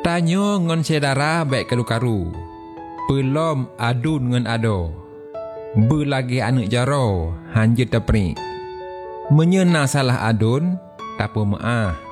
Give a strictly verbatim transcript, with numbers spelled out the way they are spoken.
Tanyo ngon saudara baik karu-karu. Pelom adun ngon ado. Belagi anak jaro hanjut teprik. Menyena salah adun, tapu maah.